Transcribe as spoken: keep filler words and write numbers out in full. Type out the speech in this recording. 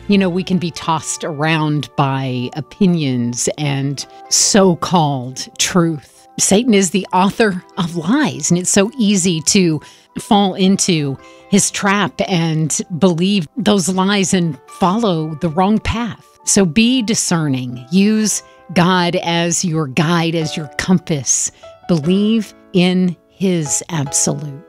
You know, we can be tossed around by opinions and so-called truth. Satan is the author of lies, and it's so easy to fall into his trap and believe those lies and follow the wrong path. So be discerning. Use God as your guide, as your compass. Believe in his absolute.